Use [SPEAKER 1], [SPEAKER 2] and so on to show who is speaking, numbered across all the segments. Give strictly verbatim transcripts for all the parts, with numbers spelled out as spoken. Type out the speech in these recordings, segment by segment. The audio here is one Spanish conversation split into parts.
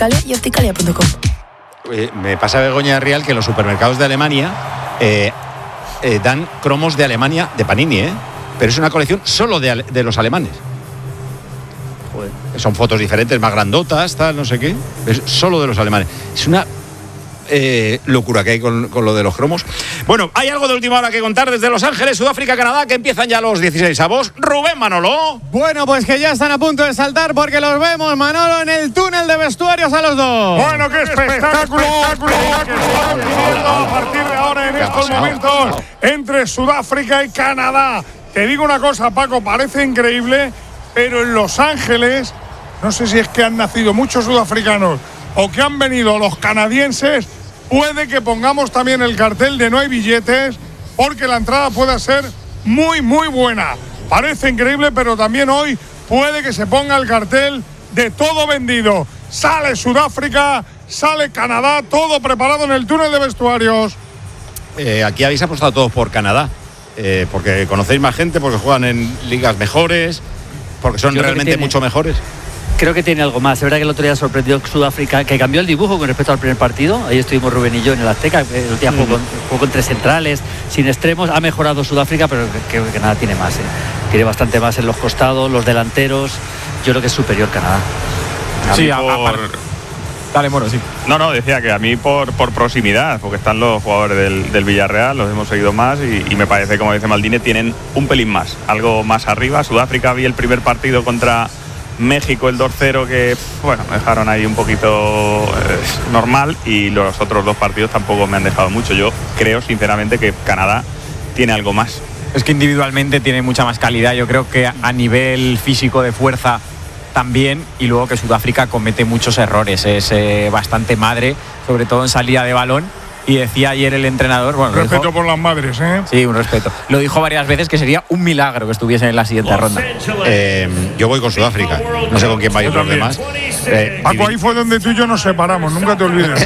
[SPEAKER 1] Italia y Opticalia punto com.
[SPEAKER 2] Eh, me pasa Begoña Real que en los supermercados de Alemania eh, eh, dan cromos de Alemania de Panini, ¿eh? Pero es una colección solo de, de los alemanes. Joder. Son fotos diferentes, más grandotas, tal, no sé qué. Es solo de los alemanes. Es una eh, locura que hay con, con lo de los cromos. Bueno, hay algo de última hora que contar desde Los Ángeles, Sudáfrica, Canadá, que empiezan ya los dieciséis avos. Rubén Manolo.
[SPEAKER 3] Bueno, pues que ya están a punto de saltar porque los vemos, Manolo, en el túnel de vestuarios a los dos.
[SPEAKER 4] Bueno, qué espectáculo, espectáculo que estamos viviendo a partir de ahora en estos momentos entre Sudáfrica y Canadá. Te digo una cosa, Paco, parece increíble, pero en Los Ángeles, no sé si es que han nacido muchos sudafricanos o que han venido los canadienses, puede que pongamos también el cartel de no hay billetes, porque la entrada puede ser muy, muy buena. Parece increíble, pero también hoy puede que se ponga el cartel de todo vendido. Sale Sudáfrica, sale Canadá, todo preparado en el túnel de vestuarios.
[SPEAKER 2] Eh, aquí habéis apostado todos por Canadá, eh, porque conocéis más gente, porque juegan en ligas mejores, porque son
[SPEAKER 5] Yo
[SPEAKER 2] realmente mucho mejores.
[SPEAKER 5] Creo que tiene algo más. Es verdad que el otro día sorprendió Sudáfrica, que cambió el dibujo con respecto al primer partido. Ahí estuvimos Rubén y yo en el Azteca. El otro día mm. jugó, con, jugó con tres centrales, sin extremos. Ha mejorado Sudáfrica, pero creo que Canadá tiene más. ¿eh? Tiene bastante más en los costados, los delanteros. Yo creo que es superior Canadá.
[SPEAKER 6] A
[SPEAKER 7] sí,
[SPEAKER 6] por...
[SPEAKER 7] a, a, dale, Moro, sí.
[SPEAKER 6] No, no, decía que a mí por, por proximidad, porque están los jugadores del, del Villarreal, los hemos seguido más y, y me parece, como dice Maldini, tienen un pelín más, algo más arriba. Sudáfrica, vi el primer partido contra México, el dos cero, que bueno, me dejaron ahí un poquito eh, normal, y los otros dos partidos tampoco me han dejado mucho. Yo creo sinceramente que Canadá tiene algo más.
[SPEAKER 7] Es que individualmente tiene mucha más calidad. Yo creo que a nivel físico de fuerza también, y luego que Sudáfrica comete muchos errores, es eh, bastante madre, sobre todo en salida de balón. Y decía ayer el entrenador, bueno,
[SPEAKER 4] respeto
[SPEAKER 7] dijo,
[SPEAKER 4] por las madres, ¿eh?
[SPEAKER 7] Sí, un respeto. Lo dijo varias veces que sería un milagro que estuviesen en la siguiente ronda.
[SPEAKER 2] Eh, yo voy con Sudáfrica, no sé con quién vais los demás.
[SPEAKER 4] Eh, Paco, ahí fue donde tú y yo nos separamos, nunca te olvides.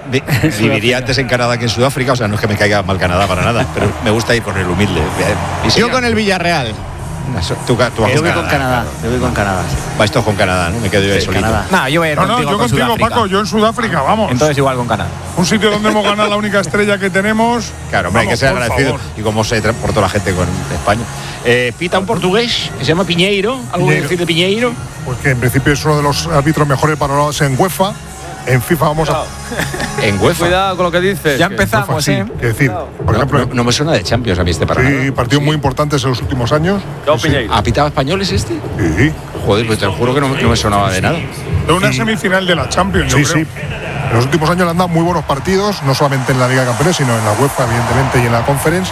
[SPEAKER 2] Viviría antes en Canadá que en Sudáfrica, o sea, no es que me caiga mal Canadá para nada, pero me gusta ir con el humilde.
[SPEAKER 3] Y yo con el Villarreal.
[SPEAKER 2] Tú, tú
[SPEAKER 5] yo voy con Canadá, yo voy con Canadá. Sí.
[SPEAKER 2] Vais todos con Canadá, ¿no? Me quedo yo ahí solito.
[SPEAKER 7] No, yo voy a ir
[SPEAKER 4] no,
[SPEAKER 7] contigo,
[SPEAKER 4] no, yo
[SPEAKER 7] con
[SPEAKER 4] contigo,
[SPEAKER 7] Sudáfrica.
[SPEAKER 4] Paco, yo en Sudáfrica, vamos.
[SPEAKER 7] Entonces igual con Canadá.
[SPEAKER 4] Un sitio donde hemos ganado la única estrella que tenemos.
[SPEAKER 2] Claro, hombre, hay que ser agradecido. Y como se transportó la gente con España. Eh, pita un portugués que se llama Piñeiro. ¿Algo que decir de Piñeiro?
[SPEAKER 4] Pues que en principio es uno de los árbitros mejores valorados en UEFA. En FIFA vamos a...
[SPEAKER 2] En UEFA.
[SPEAKER 8] Cuidado con lo que dices.
[SPEAKER 7] Ya empezamos,
[SPEAKER 4] UEFA, sí.
[SPEAKER 7] ¿eh?
[SPEAKER 4] Es decir, por
[SPEAKER 2] no,
[SPEAKER 4] ejemplo...
[SPEAKER 2] No, no me suena de Champions a mí este partido.
[SPEAKER 4] Sí, partidos sí. muy importantes en los últimos años.
[SPEAKER 8] No,
[SPEAKER 4] sí.
[SPEAKER 8] Piñeiro.
[SPEAKER 2] ¿Ha pitado españoles este?
[SPEAKER 4] Sí.
[SPEAKER 2] Joder, pues te lo juro que no, no me sonaba de nada.
[SPEAKER 4] De una sí. semifinal de la Champions,
[SPEAKER 9] Sí,
[SPEAKER 4] yo creo.
[SPEAKER 9] sí. En los últimos años le han dado muy buenos partidos, no solamente en la Liga de Campeones, sino en la UEFA, evidentemente, y en la Conference.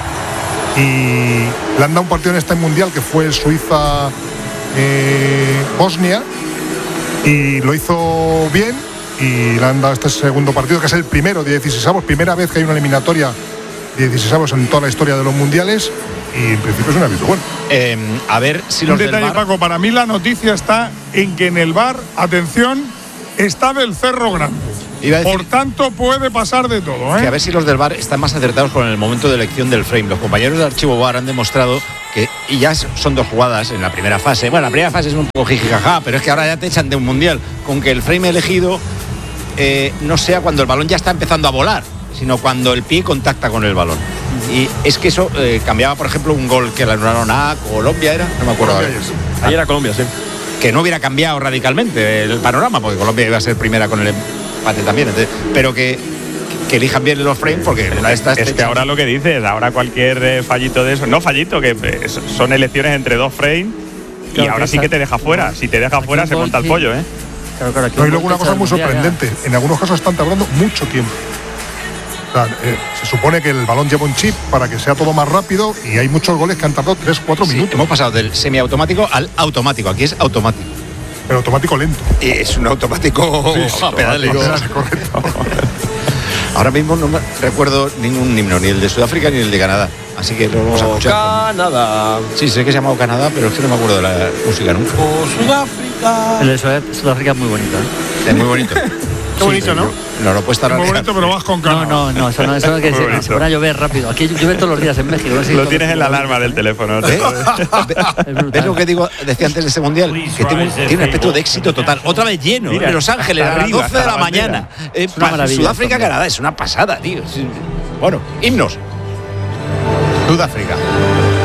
[SPEAKER 9] Y le han dado un partido en este Mundial que fue Suiza-Bosnia, eh, y lo hizo bien. Y le han dado este segundo partido, que es el primero de dieciseisavos, primera vez que hay una eliminatoria de dieciseisavos en toda la historia de los mundiales, y en principio es un árbitro bueno.
[SPEAKER 2] Eh, a ver si los
[SPEAKER 4] un detalle,
[SPEAKER 2] del V A R...
[SPEAKER 4] Paco, para mí la noticia está en que en el V A R, atención, está del Cerro Grande.
[SPEAKER 2] Iba a decir,
[SPEAKER 4] por tanto, puede pasar de todo, ¿eh?
[SPEAKER 2] Que a ver si los del V A R están más acertados con el momento de elección del frame. Los compañeros de archivo V A R han demostrado que, y ya son dos jugadas en la primera fase. Bueno, la primera fase es un poco jijijaja, pero es que ahora ya te echan de un mundial con que el frame elegido eh, no sea cuando el balón ya está empezando a volar, sino cuando el pie contacta con el balón. Y es que eso eh, cambiaba, por ejemplo, un gol que le anularon a Colombia, ¿era? No me acuerdo.
[SPEAKER 8] Colombia, sí. Ahí era Colombia, sí.
[SPEAKER 2] Que no hubiera cambiado radicalmente el panorama, porque Colombia iba a ser primera con el empate también. Entonces, pero que, que elijan bien los frames, porque una de estas...
[SPEAKER 6] Es que ahora lo que dices, ahora cualquier eh, fallito de eso, no fallito, que eh, son elecciones entre dos frames, y claro, ahora sí que te deja fuera. Si te deja fuera, se monta el pollo, ¿eh?
[SPEAKER 5] Claro, claro,
[SPEAKER 9] No, y luego una cosa muy sorprendente, ya. En algunos casos están tardando mucho tiempo. O sea, eh, se supone que el balón lleva un chip para que sea todo más rápido, y hay muchos goles que han tardado tres, cuatro
[SPEAKER 2] Sí,
[SPEAKER 9] minutos.
[SPEAKER 2] hemos pasado del semiautomático al automático. Aquí es automático.
[SPEAKER 9] Pero automático lento.
[SPEAKER 2] Y es un automático
[SPEAKER 9] sí,
[SPEAKER 2] a pedales.
[SPEAKER 9] automático, correcto.
[SPEAKER 2] Ahora mismo no me recuerdo ningún himno, ni el de Sudáfrica ni el de Canadá. Así que lo vamos a escuchar.
[SPEAKER 8] Canadá.
[SPEAKER 2] Sí, sé que se ha llamado Canadá, pero es que no me acuerdo de la música nunca.
[SPEAKER 8] Oh, Sudáfrica.
[SPEAKER 5] El de Sudáfrica es muy bonito, ¿eh?
[SPEAKER 2] Es muy bonito.
[SPEAKER 3] Qué bonito,
[SPEAKER 2] sí,
[SPEAKER 3] ¿no?
[SPEAKER 2] Yo, No, no puede estar
[SPEAKER 4] muy bonito, pero vas con calma.
[SPEAKER 5] No, no, no, eso no, eso no es que se, se van a llover rápido. Aquí llueve todos los días en México. No sé si
[SPEAKER 6] Lo
[SPEAKER 5] todo
[SPEAKER 6] tienes
[SPEAKER 5] el
[SPEAKER 6] en la
[SPEAKER 5] mundo-
[SPEAKER 6] alarma del teléfono. ¿no?
[SPEAKER 2] ¿Eh?
[SPEAKER 5] Es brutal.
[SPEAKER 2] ¿Ves lo que digo? Decía antes de ese mundial, que tiene un, tiene un aspecto de éxito total. Otra vez lleno,
[SPEAKER 6] Mira,
[SPEAKER 2] en Los Ángeles, a las
[SPEAKER 6] arriba,
[SPEAKER 2] doce de
[SPEAKER 6] hasta
[SPEAKER 2] la
[SPEAKER 6] la bandera.
[SPEAKER 2] mañana. Eh,
[SPEAKER 5] una
[SPEAKER 2] pa-
[SPEAKER 5] maravilla
[SPEAKER 2] Sudáfrica,
[SPEAKER 5] esto,
[SPEAKER 2] Canadá, es una pasada, tío. Es- Bueno, himnos. Sudáfrica.